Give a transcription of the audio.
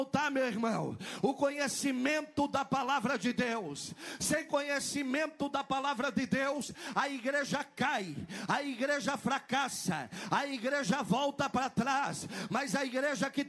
Tá, meu irmão, o conhecimento da palavra de Deus. Sem conhecimento da palavra de Deus, a igreja cai, a igreja fracassa, a igreja volta para trás. Mas a igreja que